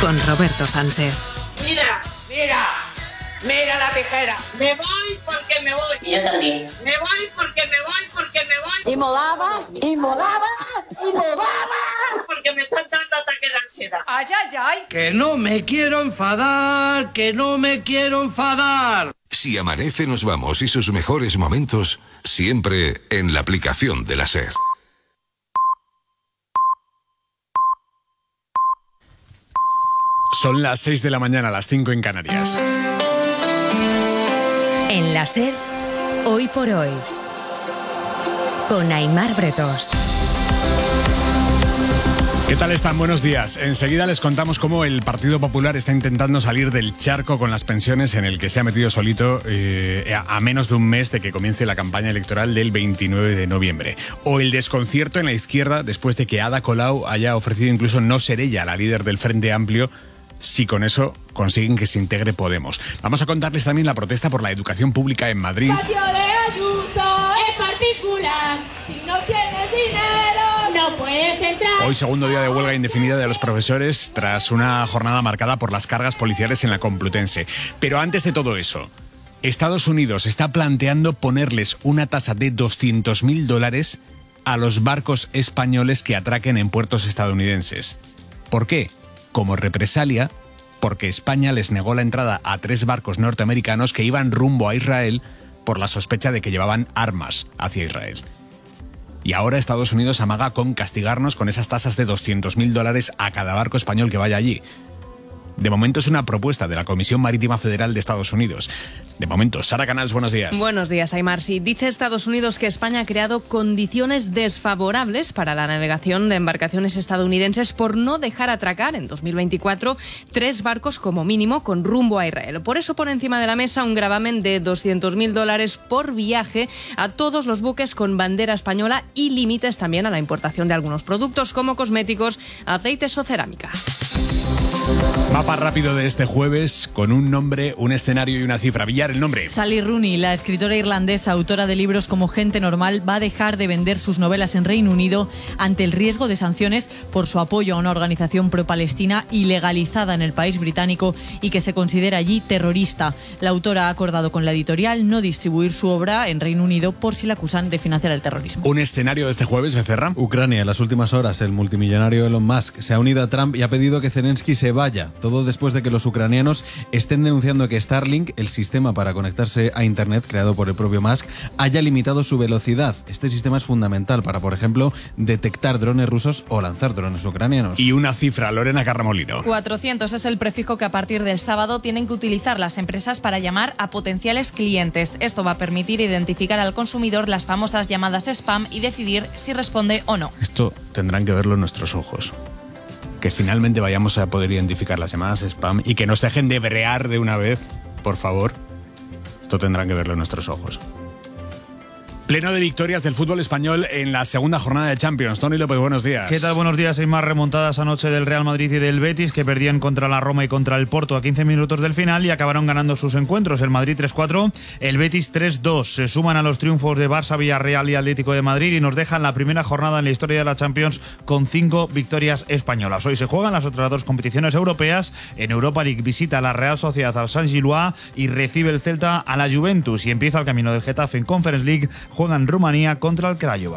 con Roberto Sánchez. Mira la tijera. Me voy porque me voy. Y yo también. Me voy porque me voy. Y modaba. Porque me están dando ataques de ansiedad. Ay. Que no me quiero enfadar. Si amanece nos vamos y sus mejores momentos siempre en la aplicación de la SER. Son las 6 de la mañana, las 5 en Canarias. En la SER, hoy por hoy, con Aimar Bretos. ¿Qué tal están? Buenos días. Enseguida les contamos cómo el Partido Popular está intentando salir del charco con las pensiones en el que se ha metido solito a menos de un mes de que comience la campaña electoral del 29 de noviembre. O el desconcierto en la izquierda después de que Ada Colau haya ofrecido incluso no ser ella la líder del Frente Amplio, si con eso consiguen que se integre Podemos. Vamos a contarles también la protesta por la educación pública en Madrid. Patio de Ayuso es particular. Si no tienes dinero, no puedes entrar. Hoy segundo día de huelga indefinida de los profesores tras una jornada marcada por las cargas policiales en la Complutense. Pero antes de todo eso, Estados Unidos está planteando ponerles una tasa de $200.000 a los barcos españoles que atraquen en puertos estadounidenses. ¿Por qué? Como represalia, porque España les negó la entrada a 3 barcos norteamericanos que iban rumbo a Israel por la sospecha de que llevaban armas hacia Israel. Y ahora Estados Unidos amaga con castigarnos con esas tasas de $200.000 a cada barco español que vaya allí. De momento es una propuesta de la Comisión Marítima Federal de Estados Unidos. De momento, Sara Canals, buenos días. Buenos días, Aimar. Sí, dice Estados Unidos que España ha creado condiciones desfavorables para la navegación de embarcaciones estadounidenses por no dejar atracar en 2024 3 barcos como mínimo con rumbo a Israel. Por eso pone encima de la mesa un gravamen de $200.000 por viaje a todos los buques con bandera española y límites también a la importación de algunos productos como cosméticos, aceites o cerámica. Mapa rápido de este jueves con un nombre, un escenario y una cifra. Villar, el nombre. Sally Rooney, la escritora irlandesa, autora de libros como Gente Normal, va a dejar de vender sus novelas en Reino Unido ante el riesgo de sanciones por su apoyo a una organización pro-palestina ilegalizada en el país británico y que se considera allí terrorista. La autora ha acordado con la editorial no distribuir su obra en Reino Unido por si la acusan de financiar el terrorismo. Un escenario de este jueves, Becerra. Ucrania, en las últimas horas, el multimillonario Elon Musk se ha unido a Trump y ha pedido que Zelensky se vaya. Todo después de que los ucranianos estén denunciando que Starlink, el sistema para conectarse a Internet creado por el propio Musk, haya limitado su velocidad. Este sistema es fundamental para, por ejemplo, detectar drones rusos o lanzar drones ucranianos. Y una cifra, Lorena Carramolino. 400 es el prefijo que a partir del sábado tienen que utilizar las empresas para llamar a potenciales clientes. Esto va a permitir identificar al consumidor las famosas llamadas spam y decidir si responde o no. Esto tendrán que verlo en nuestros ojos. Que finalmente vayamos a poder identificar las llamadas spam y que nos dejen de brear de una vez, por favor. Esto tendrán que verlo en nuestros ojos. Pleno de victorias del fútbol español en la segunda jornada de Champions. Tony López, buenos días. ¿Qué tal? Buenos días. Hay más remontadas anoche del Real Madrid y del Betis, que perdían contra la Roma y contra el Porto a 15 minutos del final y acabaron ganando sus encuentros. El Madrid 3-4, el Betis 3-2. Se suman a los triunfos de Barça, Villarreal y Atlético de Madrid y nos dejan la primera jornada en la historia de la Champions con 5 victorias españolas. Hoy se juegan las otras 2 competiciones europeas. En Europa League visita la Real Sociedad al San Gillois y recibe el Celta a la Juventus. Y empieza el camino del Getafe en Conference League. Juegan Rumanía contra el Craiova.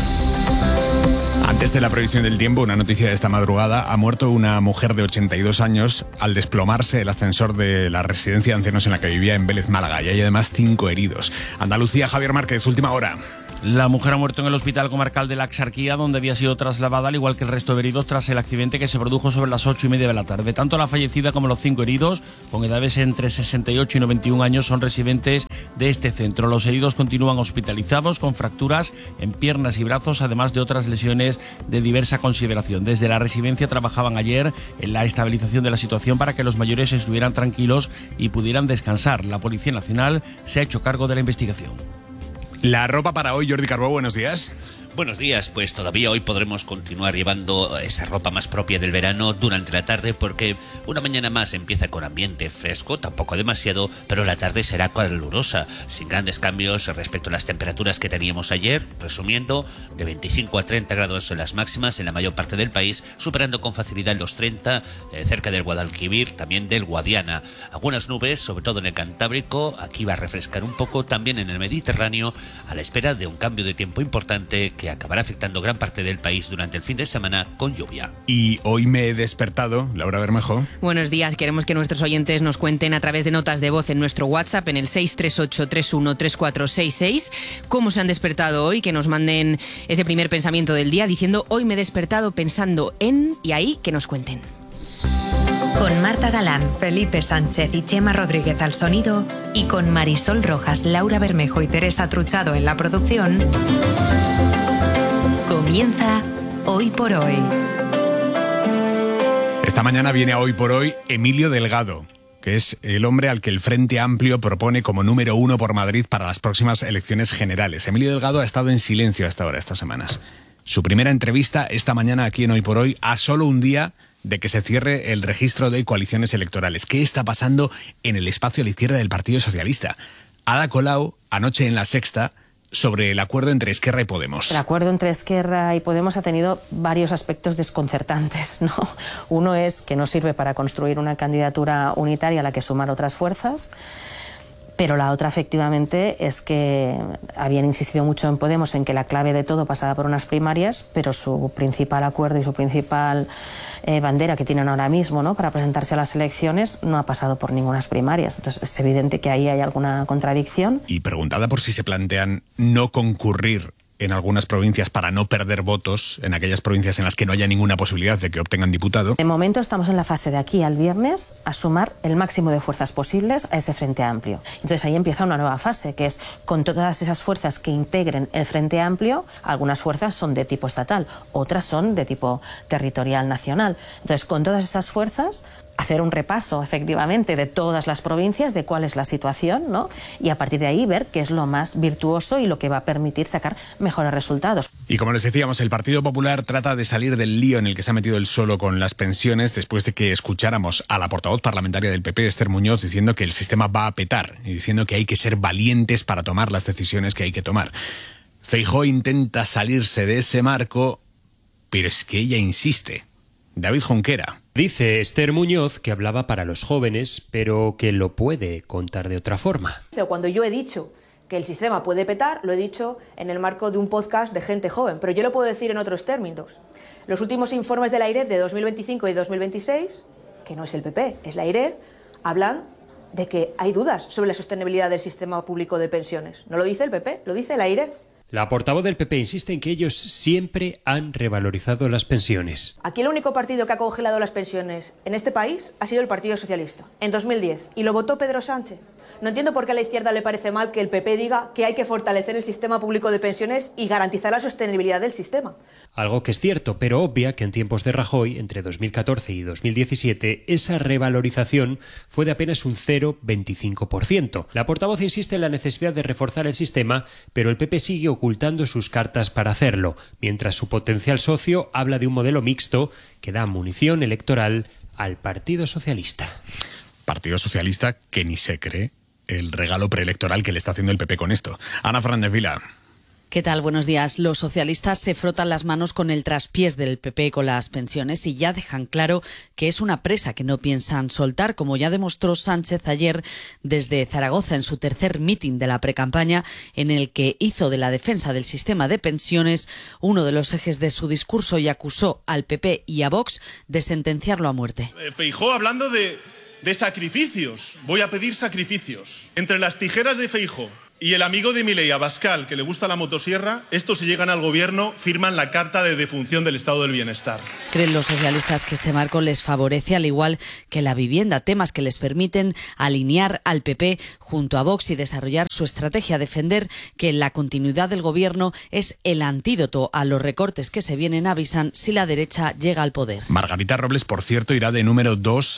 Antes de la previsión del tiempo, una noticia de esta madrugada. Ha muerto una mujer de 82 años al desplomarse el ascensor de la residencia de ancianos en la que vivía en Vélez, Málaga. Y hay además 5 heridos. Andalucía, Javier Márquez, última hora. La mujer ha muerto en el Hospital Comarcal de la Axarquía, donde había sido trasladada, al igual que el resto de heridos, tras el accidente que se produjo sobre las 8:30 de la tarde. Tanto la fallecida como los 5 heridos, con edades entre 68 y 91 años, son residentes de este centro. Los heridos continúan hospitalizados con fracturas en piernas y brazos, además de otras lesiones de diversa consideración. Desde la residencia trabajaban ayer en la estabilización de la situación para que los mayores estuvieran tranquilos y pudieran descansar. La Policía Nacional se ha hecho cargo de la investigación. La ropa para hoy, Jordi Carbó, buenos días. Buenos días, pues todavía hoy podremos continuar llevando esa ropa más propia del verano durante la tarde, porque una mañana más empieza con ambiente fresco, tampoco demasiado, pero la tarde será calurosa, sin grandes cambios respecto a las temperaturas que teníamos ayer, resumiendo, de 25 a 30 grados en las máximas en la mayor parte del país, superando con facilidad los 30 cerca del Guadalquivir, también del Guadiana. Algunas nubes, sobre todo en el Cantábrico, aquí va a refrescar un poco, también en el Mediterráneo, a la espera de un cambio de tiempo importante que acabará afectando gran parte del país durante el fin de semana con lluvia. Y hoy me he despertado, Laura Bermejo. Buenos días, queremos que nuestros oyentes nos cuenten a través de notas de voz en nuestro WhatsApp en el 638313466 cómo se han despertado hoy, que nos manden ese primer pensamiento del día diciendo hoy me he despertado pensando en, y ahí que nos cuenten. Con Marta Galán, Felipe Sánchez y Chema Rodríguez al sonido y con Marisol Rojas, Laura Bermejo y Teresa Truchado en la producción, comienza Hoy por Hoy. Esta mañana viene a Hoy por Hoy Emilio Delgado, que es el hombre al que el Frente Amplio propone como número 1 por Madrid para las próximas elecciones generales. Emilio Delgado ha estado en silencio hasta ahora, estas semanas. Su primera entrevista esta mañana aquí en Hoy por Hoy, a solo un día de que se cierre el registro de coaliciones electorales. ¿Qué está pasando en el espacio a la izquierda del Partido Socialista? Ada Colau, anoche en La Sexta, sobre el acuerdo entre Esquerra y Podemos. El acuerdo entre Esquerra y Podemos ha tenido varios aspectos desconcertantes, ¿no? Uno es que no sirve para construir una candidatura unitaria a la que sumar otras fuerzas, pero la otra efectivamente es que habían insistido mucho en Podemos en que la clave de todo pasaba por unas primarias, pero su principal acuerdo y su principal bandera que tienen ahora mismo, ¿no?, para presentarse a las elecciones no ha pasado por ningunas primarias. Entonces es evidente que ahí hay alguna contradicción. Y preguntada por si se plantean no concurrir en algunas provincias para no perder votos, en aquellas provincias en las que no haya ninguna posibilidad de que obtengan diputado. De momento estamos en la fase de aquí al viernes a sumar el máximo de fuerzas posibles a ese Frente Amplio. Entonces ahí empieza una nueva fase, que es con todas esas fuerzas que integren el Frente Amplio. Algunas fuerzas son de tipo estatal, otras son de tipo territorial nacional. Entonces con todas esas fuerzas hacer un repaso, efectivamente, de todas las provincias, de cuál es la situación, ¿no? Y a partir de ahí ver qué es lo más virtuoso y lo que va a permitir sacar mejores resultados. Y como les decíamos, el Partido Popular trata de salir del lío en el que se ha metido él solo con las pensiones después de que escucháramos a la portavoz parlamentaria del PP, Esther Muñoz, diciendo que el sistema va a petar y diciendo que hay que ser valientes para tomar las decisiones que hay que tomar. Feijóo intenta salirse de ese marco, pero es que ella insiste. David Junquera. Dice Esther Muñoz que hablaba para los jóvenes, pero que lo puede contar de otra forma. Cuando yo he dicho que el sistema puede petar, lo he dicho en el marco de un podcast de gente joven, pero yo lo puedo decir en otros términos. Los últimos informes de la AIREF de 2025 y 2026, que no es el PP, es la AIREF, hablan de que hay dudas sobre la sostenibilidad del sistema público de pensiones. No lo dice el PP, lo dice la AIREF. La portavoz del PP insiste en que ellos siempre han revalorizado las pensiones. Aquí el único partido que ha congelado las pensiones en este país ha sido el Partido Socialista, en 2010, y lo votó Pedro Sánchez. No entiendo por qué a la izquierda le parece mal que el PP diga que hay que fortalecer el sistema público de pensiones y garantizar la sostenibilidad del sistema. Algo que es cierto, pero obvia que en tiempos de Rajoy, entre 2014 y 2017, esa revalorización fue de apenas un 0,25%. La portavoz insiste en la necesidad de reforzar el sistema, pero el PP sigue ocultando sus cartas para hacerlo, mientras su potencial socio habla de un modelo mixto que da munición electoral al Partido Socialista. Partido Socialista que ni se cree el regalo preelectoral que le está haciendo el PP con esto. Ana Fernández Vila. ¿Qué tal? Buenos días. Los socialistas se frotan las manos con el traspiés del PP con las pensiones y ya dejan claro que es una presa que no piensan soltar, como ya demostró Sánchez ayer desde Zaragoza en su tercer mitin de la precampaña, en el que hizo de la defensa del sistema de pensiones uno de los ejes de su discurso y acusó al PP y a Vox de sentenciarlo a muerte. Feijóo hablando de sacrificios. Voy a pedir sacrificios. Entre las tijeras de Feijóo y el amigo de Milei, Abascal, que le gusta la motosierra, estos si llegan al gobierno firman la carta de defunción del estado del bienestar. Creen los socialistas que este marco les favorece, al igual que la vivienda, temas que les permiten alinear al PP junto a Vox y desarrollar su estrategia, defender que la continuidad del gobierno es el antídoto a los recortes que se vienen, avisan, si la derecha llega al poder. Margarita Robles, por cierto, irá de número 2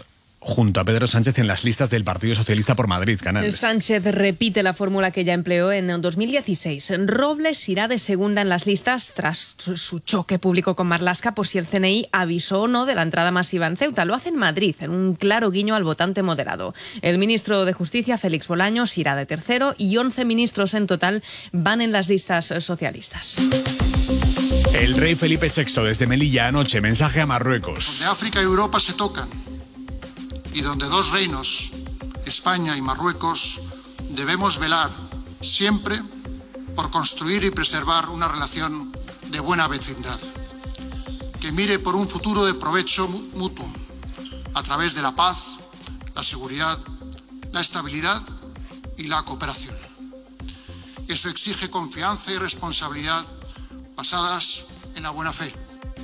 junto a Pedro Sánchez en las listas del Partido Socialista por Madrid, Canales. Sánchez repite la fórmula que ya empleó en 2016. Robles irá de segunda en las listas tras su choque público con Marlaska por si el CNI avisó o no de la entrada masiva en Ceuta. Lo hace en Madrid, en un claro guiño al votante moderado. El ministro de Justicia, Félix Bolaños, irá de tercero y 11 ministros en total van en las listas socialistas. El rey Felipe VI desde Melilla anoche, mensaje a Marruecos. Donde África y Europa se tocan y donde dos reinos, España y Marruecos, debemos velar siempre por construir y preservar una relación de buena vecindad, que mire por un futuro de provecho mutuo a través de la paz, la seguridad, la estabilidad y la cooperación. Eso exige confianza y responsabilidad basadas en la buena fe.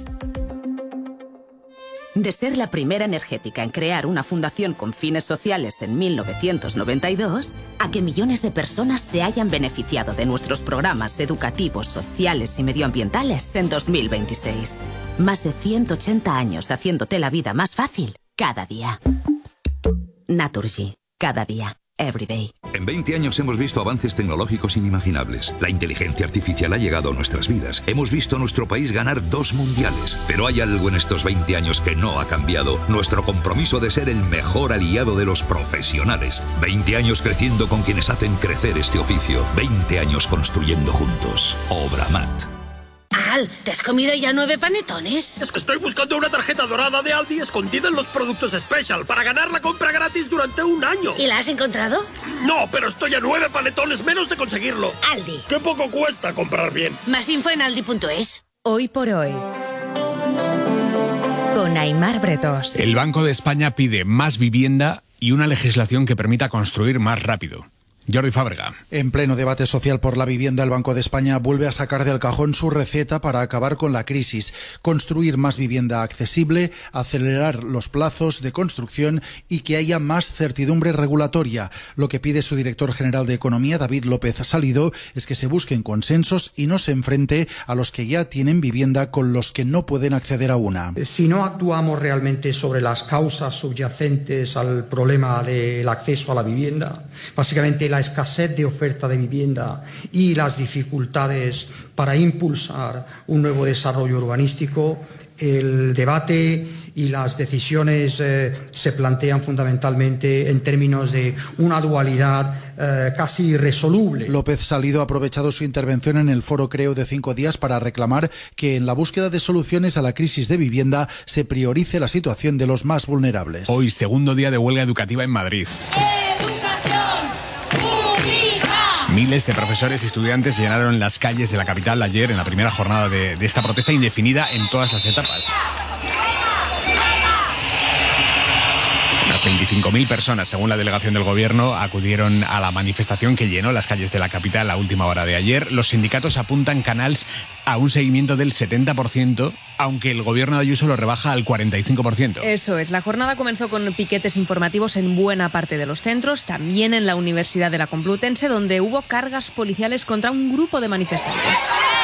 De ser la primera energética en crear una fundación con fines sociales en 1992, a que millones de personas se hayan beneficiado de nuestros programas educativos, sociales y medioambientales en 2026. Más de 180 años haciéndote la vida más fácil cada día. Naturgy, cada día. Everyday. En 20 años hemos visto avances tecnológicos inimaginables. La inteligencia artificial ha llegado a nuestras vidas. Hemos visto a nuestro país ganar 2 mundiales. Pero hay algo en estos 20 años que no ha cambiado. Nuestro compromiso de ser el mejor aliado de los profesionales. 20 años creciendo con quienes hacen crecer este oficio. 20 años construyendo juntos. Obramat. Al, ¿te has comido ya 9 panetones? Es que estoy buscando una tarjeta dorada de Aldi escondida en los productos Special para ganar la compra gratis durante un año. ¿Y la has encontrado? No, pero estoy a 9 panetones menos de conseguirlo. Aldi. Qué poco cuesta comprar bien. Más info en aldi.es. Hoy por hoy, con Aimar Bretos. El Banco de España pide más vivienda y una legislación que permita construir más rápido. Jordi Fábrega. En pleno debate social por la vivienda, el Banco de España vuelve a sacar del cajón su receta para acabar con la crisis: construir más vivienda accesible, acelerar los plazos de construcción y que haya más certidumbre regulatoria. Lo que pide su director general de Economía, David López Salido, es que se busquen consensos y no se enfrente a los que ya tienen vivienda con los que no pueden acceder a una. Si no actuamos realmente sobre las causas subyacentes al problema del acceso a la vivienda, básicamente la escasez de oferta de vivienda y las dificultades para impulsar un nuevo desarrollo urbanístico, el debate y las decisiones se plantean fundamentalmente en términos de una dualidad casi irresoluble. López Salido ha aprovechado su intervención en el foro Creo de 5 días para reclamar que en la búsqueda de soluciones a la crisis de vivienda se priorice la situación de los más vulnerables. Hoy, segundo día de huelga educativa en Madrid. Miles de profesores y estudiantes llenaron las calles de la capital ayer en la primera jornada de esta protesta indefinida en todas las etapas. Unas 25.000 personas, según la delegación del gobierno, acudieron a la manifestación que llenó las calles de la capital a última hora de ayer. Los sindicatos apuntan Canals a un seguimiento del 70%, aunque el gobierno de Ayuso lo rebaja al 45%. Eso es, la jornada comenzó con piquetes informativos en buena parte de los centros, también en la Universidad de la Complutense, donde hubo cargas policiales contra un grupo de manifestantes.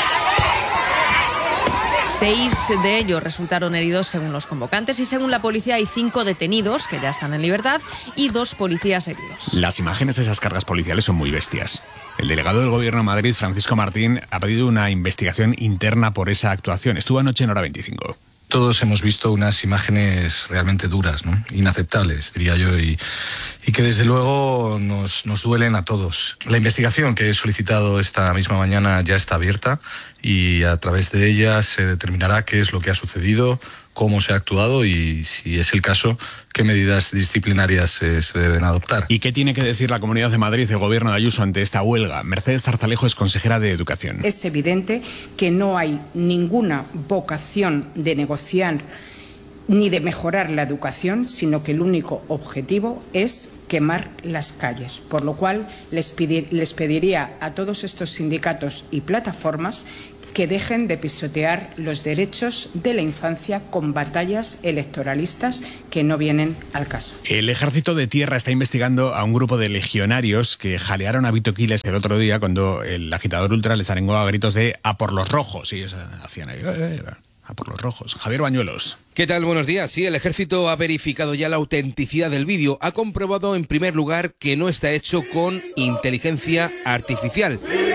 6 de ellos resultaron heridos según los convocantes y según la policía hay 5 detenidos que ya están en libertad y 2 policías heridos. Las imágenes de esas cargas policiales son muy bestias. El delegado del Gobierno de Madrid, Francisco Martín, ha pedido una investigación interna por esa actuación. Estuvo anoche en Hora 25. Todos hemos visto unas imágenes realmente duras, ¿no? Inaceptables, diría yo, y que desde luego nos duelen a todos. La investigación que he solicitado esta misma mañana ya está abierta y a través de ella se determinará qué es lo que ha sucedido, cómo se ha actuado y, si es el caso, qué medidas disciplinarias se deben adoptar. ¿Y qué tiene que decir la Comunidad de Madrid y el Gobierno de Ayuso ante esta huelga? Mercedes Zarzalejo es consejera de Educación. Es evidente que no hay ninguna vocación de negociar ni de mejorar la educación, sino que el único objetivo es quemar las calles. Por lo cual les pediría a todos estos sindicatos y plataformas que dejen de pisotear los derechos de la infancia con batallas electoralistas que no vienen al caso. El Ejército de Tierra está investigando a un grupo de legionarios que jalearon a Vito Quiles el otro día cuando el agitador ultra les arengó a gritos de "a por los rojos", y ellos hacían ahí a por los rojos. Javier Bañuelos. ¿Qué tal? Buenos días. Sí, el ejército ha verificado ya la autenticidad del vídeo. Ha comprobado en primer lugar que no está hecho con inteligencia artificial.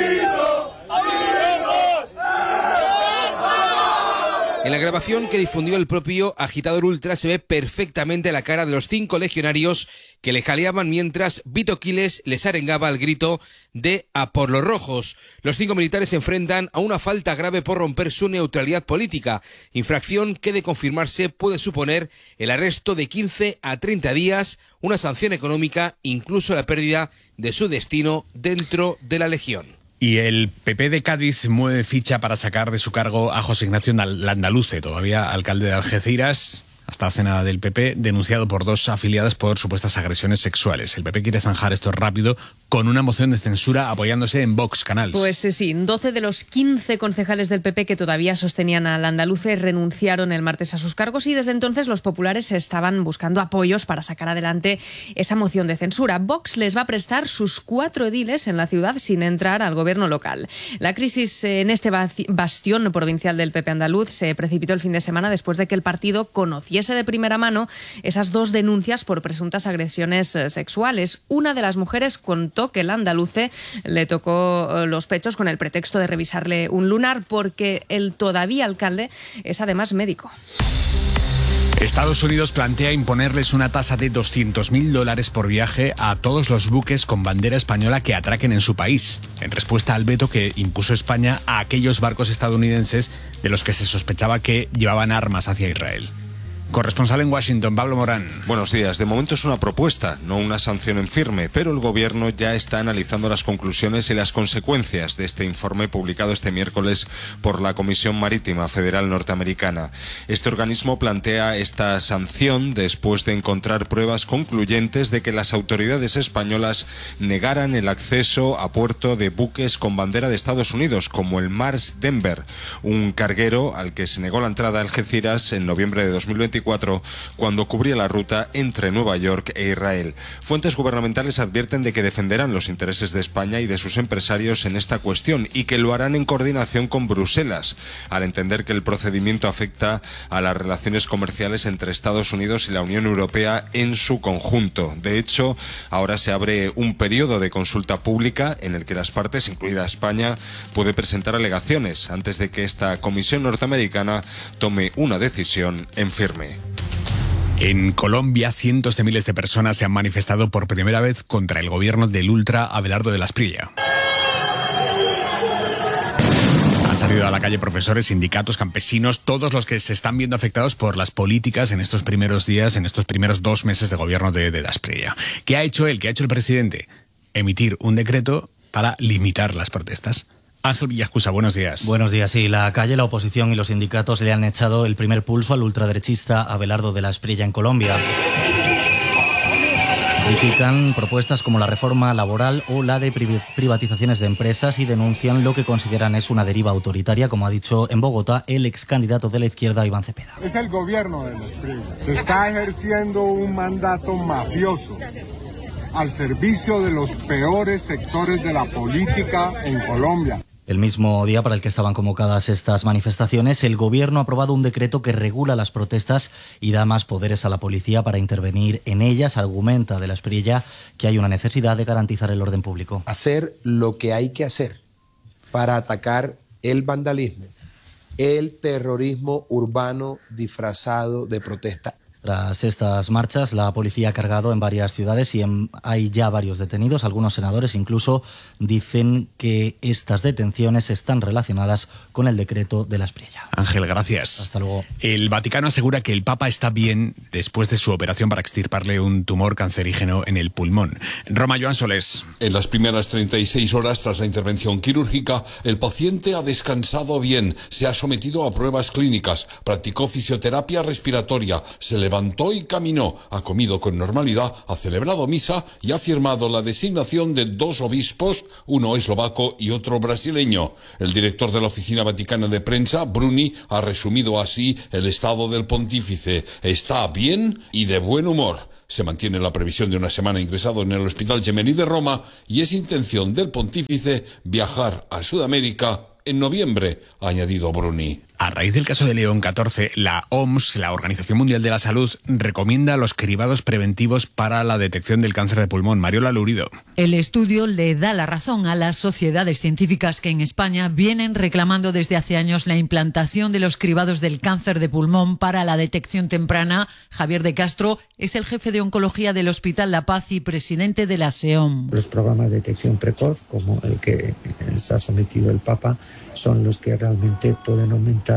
En la grabación que difundió el propio agitador ultra se ve perfectamente la cara de los 5 legionarios que le jaleaban mientras Vito Quiles les arengaba al grito de "a por los rojos". Los 5 militares se enfrentan a una falta grave por romper su neutralidad política, infracción que de confirmarse puede suponer el arresto de 15 a 30 días, una sanción económica, incluso la pérdida de su destino dentro de la Legión. Y el PP de Cádiz mueve ficha para sacar de su cargo a José Ignacio Landaluce, todavía alcalde de Algeciras, hasta hace nada del PP, denunciado por 2 afiliadas por supuestas agresiones sexuales. El PP quiere zanjar esto rápido con una moción de censura apoyándose en Vox Canals. Pues sí, 12 de los 15 concejales del PP que todavía sostenían al andaluce renunciaron el martes a sus cargos y desde entonces los populares estaban buscando apoyos para sacar adelante esa moción de censura. Vox les va a prestar sus 4 ediles en la ciudad sin entrar al gobierno local. La crisis en este bastión provincial del PP andaluz se precipitó el fin de semana después de que el partido conociese de primera mano esas 2 denuncias por presuntas agresiones sexuales. Una de las mujeres contó que el andaluce le tocó los pechos con el pretexto de revisarle un lunar porque el todavía alcalde es además médico. Estados Unidos plantea imponerles una tasa de $200.000 por viaje a todos los buques con bandera española que atraquen en su país, en respuesta al veto que impuso España a aquellos barcos estadounidenses de los que se sospechaba que llevaban armas hacia Israel. Corresponsal en Washington, Pablo Morán. Buenos días. De momento es una propuesta, no una sanción en firme, pero el gobierno ya está analizando las conclusiones y las consecuencias de este informe publicado este miércoles por la Comisión Marítima Federal Norteamericana. Este organismo plantea esta sanción después de encontrar pruebas concluyentes de que las autoridades españolas negaran el acceso a puerto de buques con bandera de Estados Unidos, como el Mars Denver, un carguero al que se negó la entrada a Algeciras en noviembre de 2024, cuando cubría la ruta entre Nueva York e Israel. Fuentes gubernamentales advierten de que defenderán los intereses de España y de sus empresarios en esta cuestión y que lo harán en coordinación con Bruselas, al entender que el procedimiento afecta a las relaciones comerciales entre Estados Unidos y la Unión Europea en su conjunto. De hecho, ahora se abre un periodo de consulta pública en el que las partes, incluida España, puede presentar alegaciones antes de que esta Comisión norteamericana tome una decisión en firme. En Colombia, cientos de miles de personas se han manifestado por primera vez contra el gobierno del ultra Abelardo de la Espriella. Han salido a la calle profesores, sindicatos, campesinos, todos los que se están viendo afectados por las políticas en estos primeros días, en estos primeros 2 meses de gobierno de la Espriella. ¿Qué ha hecho él? ¿Qué ha hecho el presidente? Emitir un decreto para limitar las protestas. Ángel Villascusa, buenos días. Buenos días, sí. La calle, la oposición y los sindicatos le han echado el primer pulso al ultraderechista Abelardo de la Espriella en Colombia. Critican propuestas como la reforma laboral o la de privatizaciones de empresas y denuncian lo que consideran es una deriva autoritaria, como ha dicho en Bogotá el ex candidato de la izquierda, Iván Cepeda. Es el gobierno de la Espriella que está ejerciendo un mandato mafioso al servicio de los peores sectores de la política en Colombia. El mismo día para el que estaban convocadas estas manifestaciones, el gobierno ha aprobado un decreto que regula las protestas y da más poderes a la policía para intervenir en ellas. Argumenta de la Espriella que hay una necesidad de garantizar el orden público. Hacer lo que hay que hacer para atacar el vandalismo, el terrorismo urbano disfrazado de protesta. Tras estas marchas, la policía ha cargado en varias ciudades y hay ya varios detenidos. Algunos senadores incluso dicen que estas detenciones están relacionadas con el decreto de la Espriella. Ángel, gracias. Hasta luego. El Vaticano asegura que el Papa está bien después de su operación para extirparle un tumor cancerígeno en el pulmón. Roma, Joan Solés. En las primeras 36 horas tras la intervención quirúrgica, el paciente ha descansado bien, se ha sometido a pruebas clínicas, practicó fisioterapia respiratoria, se levantó y caminó, ha comido con normalidad, ha celebrado misa y ha firmado la designación de 2 obispos, uno eslovaco y otro brasileño. El director de la Oficina Vaticana de Prensa, Bruni, ha resumido así el estado del pontífice. Está bien y de buen humor. Se mantiene la previsión de una semana ingresado en el Hospital Gemelli de Roma y es intención del pontífice viajar a Sudamérica en noviembre, ha añadido Bruni. A raíz del caso de León XIV, la OMS, la Organización Mundial de la Salud, recomienda los cribados preventivos para la detección del cáncer de pulmón. Mariola Lurido. El estudio le da la razón a las sociedades científicas que en España vienen reclamando desde hace años la implantación de los cribados del cáncer de pulmón para la detección temprana. Javier de Castro es el jefe de oncología del Hospital La Paz y presidente de la SEOM. Los programas de detección precoz, como el que se ha sometido el Papa, son los que realmente pueden aumentar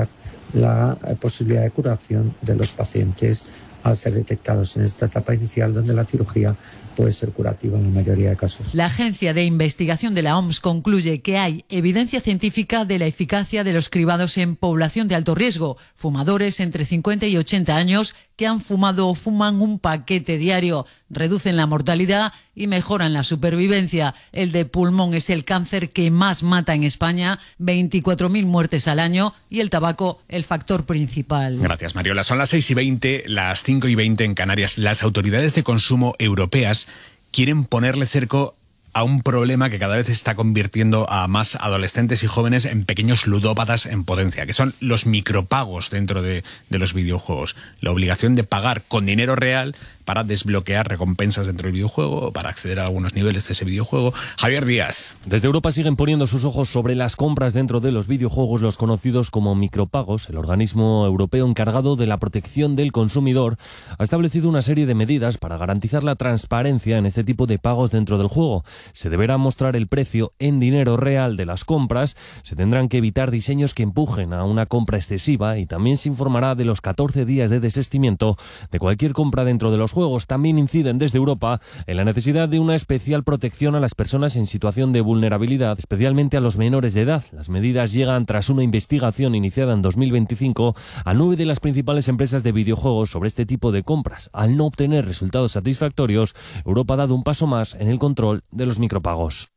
la posibilidad de curación de los pacientes al ser detectados en esta etapa inicial, donde la cirugía puede ser curativa en la mayoría de casos. La Agencia de Investigación de la OMS concluye que hay evidencia científica de la eficacia de los cribados en población de alto riesgo, fumadores entre 50 y 80 años que han fumado o fuman un paquete diario, reducen la mortalidad y mejoran la supervivencia. El de pulmón es el cáncer que más mata en España, 24.000 muertes al año, y el tabaco el factor principal. Gracias, Mariola. Son las 6:20, las 5:20 en Canarias. Las autoridades de consumo europeas quieren ponerle cerco a un problema que cada vez está convirtiendo a más adolescentes y jóvenes en pequeños ludópatas en potencia, que son los micropagos dentro de los videojuegos. La obligación de pagar con dinero real para desbloquear recompensas dentro del videojuego, para acceder a algunos niveles de ese videojuego. Javier Díaz. Desde Europa siguen poniendo sus ojos sobre las compras dentro de los videojuegos, los conocidos como micropagos. El organismo europeo encargado de la protección del consumidor ha establecido una serie de medidas para garantizar la transparencia en este tipo de pagos dentro del juego. Se deberá mostrar el precio en dinero real de las compras, se tendrán que evitar diseños que empujen a una compra excesiva y también se informará de los 14 días de desistimiento de cualquier compra dentro de los juegos. También inciden desde Europa en la necesidad de una especial protección a las personas en situación de vulnerabilidad, especialmente a los menores de edad. Las medidas llegan tras una investigación iniciada en 2025 a 9 de las principales empresas de videojuegos sobre este tipo de compras. Al no obtener resultados satisfactorios, Europa ha dado un paso más en el control de los micropagos.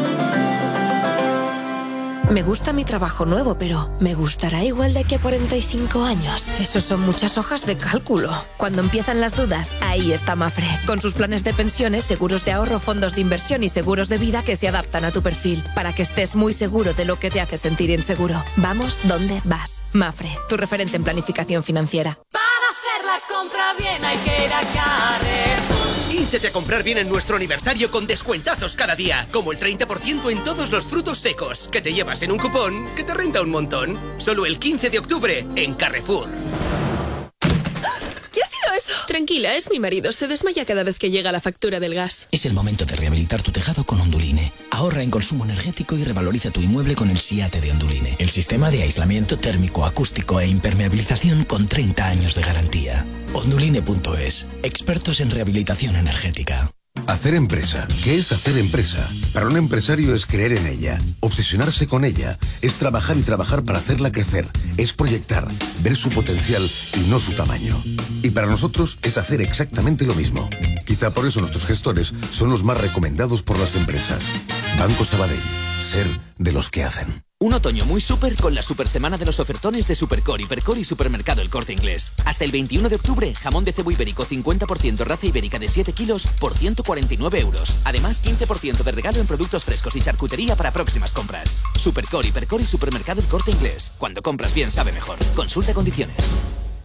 Me gusta mi trabajo nuevo, pero ¿me gustará igual de aquí a 45 años? Eso son muchas hojas de cálculo. Cuando empiezan las dudas, ahí está Mafre. Con sus planes de pensiones, seguros de ahorro, fondos de inversión y seguros de vida que se adaptan a tu perfil, para que estés muy seguro de lo que te hace sentir inseguro. Vamos donde vas. Mafre, tu referente en planificación financiera. Para hacer la compra bien hay que ir a Carrefour. Hínchate a comprar bien en nuestro aniversario con descuentazos cada día, como el 30% en todos los frutos secos, que te llevas en un cupón que te renta un montón. Solo el 15 de octubre en Carrefour. ¿Qué ha sido eso? Tranquila, es mi marido. Se desmaya cada vez que llega la factura del gas. Es el momento de rehabilitar tu tejado con Onduline. Ahorra en consumo energético y revaloriza tu inmueble con el SIATE de Onduline. El sistema de aislamiento térmico, acústico e impermeabilización con 30 años de garantía. Onduline.es. Expertos en rehabilitación energética. Hacer empresa. ¿Qué es hacer empresa? Para un empresario es creer en ella, obsesionarse con ella, es trabajar y trabajar para hacerla crecer, es proyectar, ver su potencial y no su tamaño. Y para nosotros es hacer exactamente lo mismo. Quizá por eso nuestros gestores son los más recomendados por las empresas. Banco Sabadell. Ser de los que hacen. Un otoño muy súper con la super semana de los ofertones de Supercor, Hipercor y Supermercado El Corte Inglés. Hasta el 21 de octubre, jamón de cebo ibérico 50% raza ibérica de 7 kilos por 149 euros. Además, 15% de regalo en productos frescos y charcutería para próximas compras. Supercor, Hipercor y Supermercado El Corte Inglés. Cuando compras bien, sabe mejor. Consulta condiciones.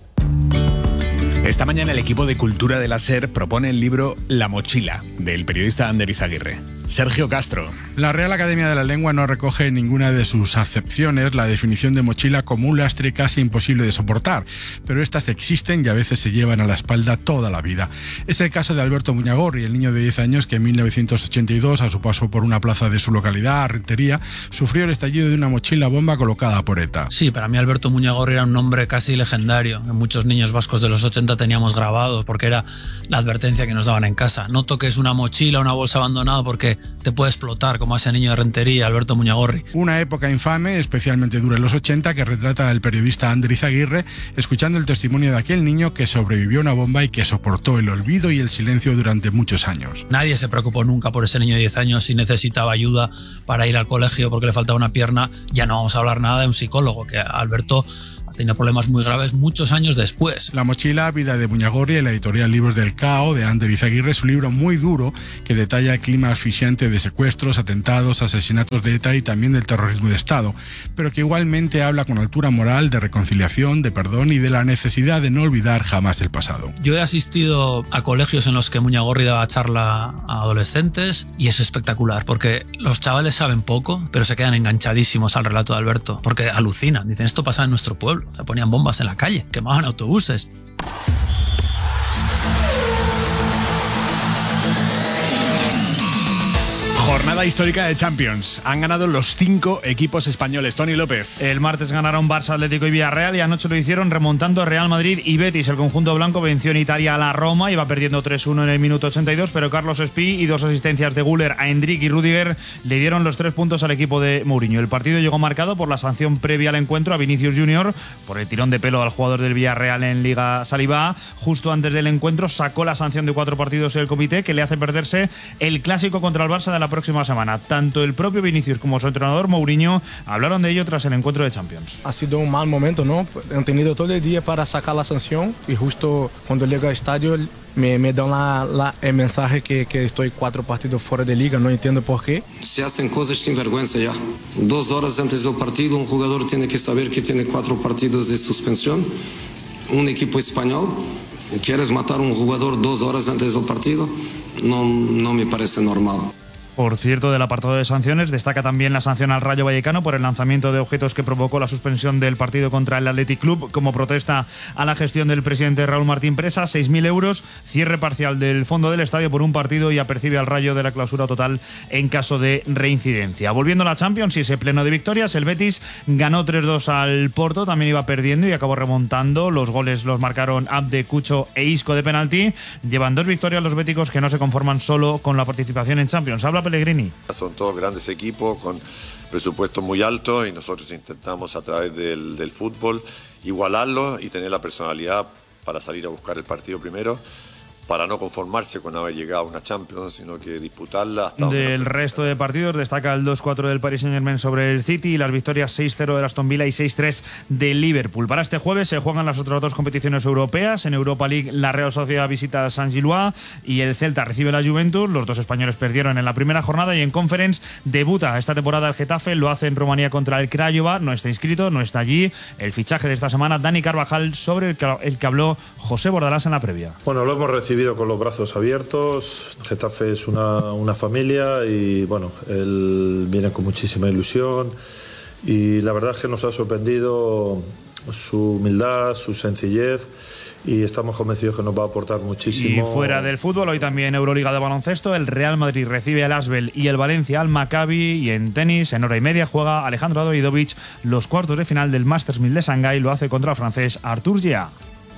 Esta mañana el equipo de Cultura de la SER propone el libro La mochila, del periodista Ander Izaguirre. Sergio Castro. La Real Academia de la Lengua no recoge en ninguna de sus acepciones la definición de mochila como un lastre casi imposible de soportar, pero estas existen y a veces se llevan a la espalda toda la vida. Es el caso de Alberto Muñagorri, el niño de 10 años que en 1982, a su paso por una plaza de su localidad, Rentería, sufrió el estallido de una mochila bomba colocada por ETA. Sí, para mí Alberto Muñagorri era un nombre casi legendario. Muchos niños vascos de los 80 teníamos grabado porque era la advertencia que nos daban en casa. No toques una mochila, una bolsa abandonada porque te puede explotar, como a ese niño de Rentería, Alberto Muñagorri. Una época infame, especialmente dura en los 80, que retrata el periodista Ander Izaguirre, escuchando el testimonio de aquel niño que sobrevivió a una bomba y que soportó el olvido y el silencio durante muchos años. Nadie se preocupó nunca por ese niño de 10 años. Si necesitaba ayuda para ir al colegio porque le faltaba una pierna, ya no vamos a hablar nada de un psicólogo, que Alberto Tenía problemas muy graves muchos años después. La mochila, vida de Muñagorri, en la editorial Libros del Cao de Ander Izaguirre, es un libro muy duro que detalla el clima asfixiante de secuestros, atentados, asesinatos de ETA y también del terrorismo de Estado, pero que igualmente habla con altura moral de reconciliación, de perdón y de la necesidad de no olvidar jamás el pasado. Yo he asistido a colegios en los que Muñagorri daba charla a adolescentes y es espectacular porque los chavales saben poco, pero se quedan enganchadísimos al relato de Alberto, porque alucinan, dicen esto pasa en nuestro pueblo, se ponían bombas en la calle, quemaban autobuses. Jornada histórica de Champions. Han ganado los 5 equipos españoles. Tony López. El martes ganaron Barça, Atlético y Villarreal y anoche lo hicieron remontando a Real Madrid y Betis. El conjunto blanco venció en Italia a la Roma, iba perdiendo 3-1 en el minuto 82, pero Carlos Espí y 2 asistencias de Güler a Endrick y Rüdiger le dieron los 3 puntos al equipo de Mourinho. El partido llegó marcado por la sanción previa al encuentro a Vinicius Junior por el tirón de pelo al jugador del Villarreal en Liga Salivá. Justo antes del encuentro sacó la sanción de 4 partidos el comité que le hace perderse el clásico contra el Barça de la próxima semana. Tanto el propio Vinicius como su entrenador Mourinho hablaron de ello tras el encuentro de Champions. Ha sido un mal momento, ¿no? Han tenido todo el día para sacar la sanción y justo cuando llega al estadio me dan el mensaje que estoy 4 partidos fuera de liga, no entiendo por qué. Se hacen cosas sin vergüenza ya. 2 horas antes del partido un jugador tiene que saber que tiene 4 partidos de suspensión. Un equipo español, ¿quieres matar a un jugador 2 horas antes del partido? No me parece normal. Por cierto, del apartado de sanciones, destaca también la sanción al Rayo Vallecano por el lanzamiento de objetos que provocó la suspensión del partido contra el Athletic Club como protesta a la gestión del presidente Raúl Martín Presa, 6.000 euros, cierre parcial del fondo del estadio por un partido y apercibe al Rayo de la clausura total en caso de reincidencia. Volviendo a la Champions y ese pleno de victorias, el Betis ganó 3-2 al Porto, también iba perdiendo y acabó remontando. Los goles los marcaron Abde, Cucho e Isco de penalti. Llevan 2 victorias los béticos que no se conforman solo con la participación en Champions. Habla Pellegrini. Son todos grandes equipos con presupuestos muy altos y nosotros intentamos a través del fútbol igualarlo y tener la personalidad para salir a buscar el partido primero, para no conformarse con haber llegado a una Champions, sino que disputarla hasta del resto de partidos destaca el 2-4 del Paris Saint-Germain sobre el City y las victorias 6-0 del Aston Villa y 6-3 del Liverpool. Para este jueves se juegan las otras 2 competiciones europeas. En Europa League la Real Sociedad visita a Saint-Gilloise y el Celta recibe la Juventus. Los 2 españoles perdieron en la primera jornada y en Conference debuta esta temporada el Getafe, lo hace en Rumanía contra el Craiova, no está inscrito, no está allí. El fichaje de esta semana, Dani Carvajal, sobre el que habló José Bordalás en la previa. Bueno, lo hemos recibido con los brazos abiertos. Getafe es una familia y bueno, él viene con muchísima ilusión y la verdad es que nos ha sorprendido su humildad, su sencillez y estamos convencidos que nos va a aportar muchísimo. Y fuera del fútbol, hoy también Euroliga de baloncesto, el Real Madrid recibe al Asvel y el Valencia al Maccabi, y en tenis, en hora y media, juega Alejandro Davidovich los cuartos de final del Masters 1000 de Shanghái, lo hace contra el francés Arthur Gia.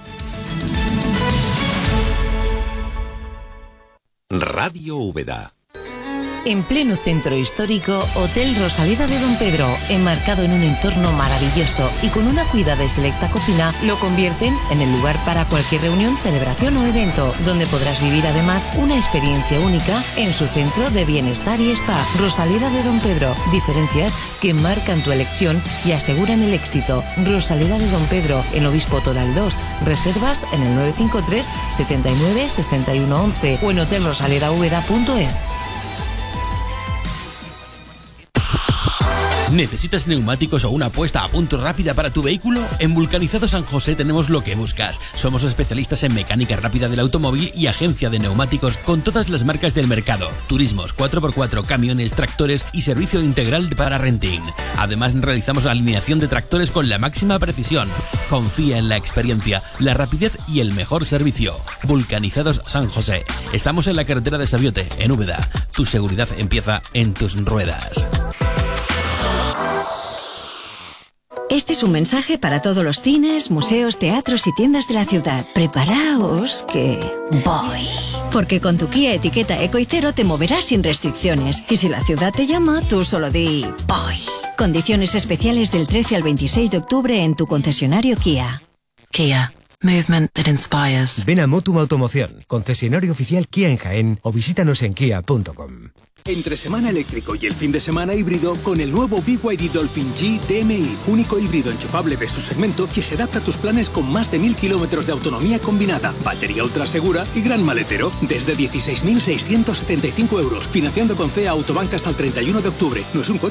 Radio Úbeda. En pleno centro histórico, Hotel Rosaleda de Don Pedro, enmarcado en un entorno maravilloso y con una cuidada y selecta cocina, lo convierten en el lugar para cualquier reunión, celebración o evento, donde podrás vivir además una experiencia única en su centro de bienestar y spa. Rosaleda de Don Pedro, diferencias que marcan tu elección y aseguran el éxito. Rosaleda de Don Pedro, en Obispo Toral 2, reservas en el 953 79 61 11 o en hotelrosaledaveda.es. ¿Necesitas neumáticos o una puesta a punto rápida para tu vehículo? En Vulcanizado San José tenemos lo que buscas. Somos especialistas en mecánica rápida del automóvil y agencia de neumáticos con todas las marcas del mercado. Turismos, 4x4, camiones, tractores y servicio integral para renting. Además realizamos la alineación de tractores con la máxima precisión. Confía en la experiencia, la rapidez y el mejor servicio. Vulcanizados San José. Estamos en la carretera de Sabiote, en Úbeda. Tu seguridad empieza en tus ruedas. Este es un mensaje para todos los cines, museos, teatros y tiendas de la ciudad. Preparaos que voy. Porque con tu Kia etiqueta Eco y Cero te moverás sin restricciones. Y si la ciudad te llama, tú solo di voy. Condiciones especiales del 13 al 26 de octubre en tu concesionario Kia. Kia. Movement that inspires. Ven a Motum Automoción, concesionario oficial Kia en Jaén, o visítanos en kia.com. Entre semana eléctrico y el fin de semana híbrido con el nuevo BYD Dolphin G DMI, único híbrido enchufable de su segmento que se adapta a tus planes con más de 1000 kilómetros de autonomía combinada, batería ultra segura y gran maletero. Desde 16.675 euros, financiando con CEA Autobank hasta el 31 de octubre. No es un coche.